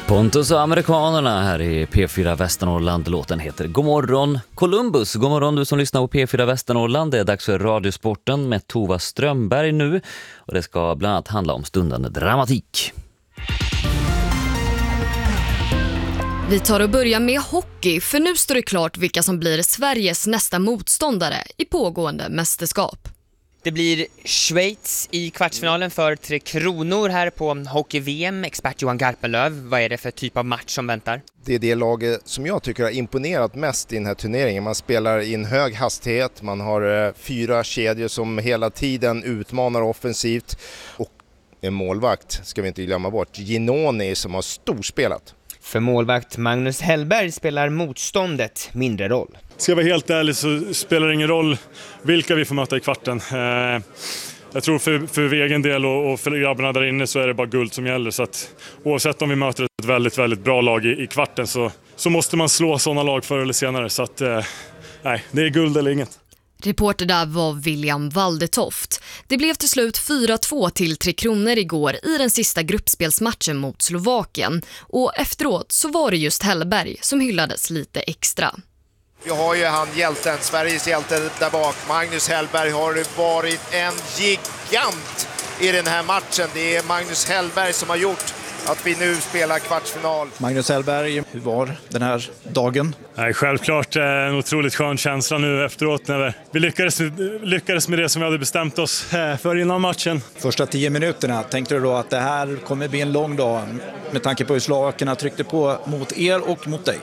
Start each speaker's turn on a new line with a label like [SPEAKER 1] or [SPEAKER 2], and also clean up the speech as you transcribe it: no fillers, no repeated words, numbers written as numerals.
[SPEAKER 1] Pontus och amerikanerna här i P4 Västernorrland. Låten heter God morgon Columbus. God morgon du som lyssnar på P4 Västernorrland. Det är dags för Radiosporten med Tova Strömberg nu. Och det ska bland annat handla om stundande dramatik.
[SPEAKER 2] Vi tar och börjar med hockey, för nu står det klart vilka som blir Sveriges nästa motståndare i pågående mästerskap.
[SPEAKER 3] Det blir Schweiz i kvartsfinalen för 3 Kronor här på Hockey-VM. Expert Johan Garpenlöv, vad är det för typ av match som väntar?
[SPEAKER 4] Det är det laget som jag tycker har imponerat mest i den här turneringen. Man spelar i en hög hastighet, man har 4 kedjor som hela tiden utmanar offensivt. Och en målvakt, ska vi inte glömma bort, Ginoni som har storspelat.
[SPEAKER 3] För målvakt Magnus Hellberg spelar motståndet mindre roll.
[SPEAKER 5] Ska jag vara helt ärlig så spelar det ingen roll vilka vi får möta i kvarten. Jag tror för egen del och för grabbarna där inne så är det bara guld som gäller. Så att oavsett om vi möter ett väldigt, väldigt bra lag i kvarten så måste man slå sådana lag förr eller senare. Så att nej, det är guld eller inget.
[SPEAKER 2] Reporter där var William Waldetoft. Det blev till slut 4-2 till 3 Kronor igår i den sista gruppspelsmatchen mot Slovakien. Och efteråt så var det just Hellberg som hyllades lite extra.
[SPEAKER 6] Vi har ju han hjälten, Sveriges hjälte där bak. Magnus Hellberg har varit en gigant i den här matchen. Det är Magnus Hellberg som har gjort att vi nu spelar kvartsfinal.
[SPEAKER 7] Magnus Hellberg, hur var den här dagen?
[SPEAKER 5] Nej, självklart en otroligt skön känsla nu efteråt när vi lyckades med det som vi hade bestämt oss för innan matchen.
[SPEAKER 7] Första 10 minuterna, tänkte du då att det här kommer bli en lång dag med tanke på hur slovakerna tryckte på mot er och mot dig?